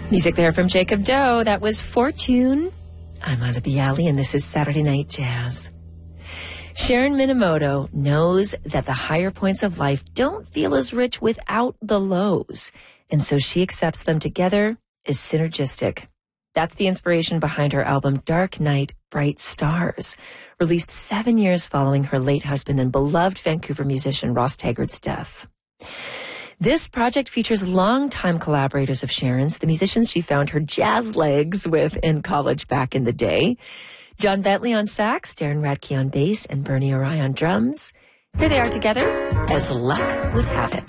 Music there from Jacob Doe. That was Fortune. I'm Anna Bialy, and this is Saturday Night Jazz. Sharon Minamoto knows that the higher points of life don't feel as rich without the lows, and so she accepts them together as synergistic. That's the inspiration behind her album Dark Night, Bright Stars, released 7 years following her late husband and beloved Vancouver musician Ross Taggart's death. This project features longtime collaborators of Sharon's, the musicians she found her jazz legs with in college back in the day. John Bentley on sax, Darren Radke on bass, and Bernie Arai on drums. Here they are together, as luck would have it.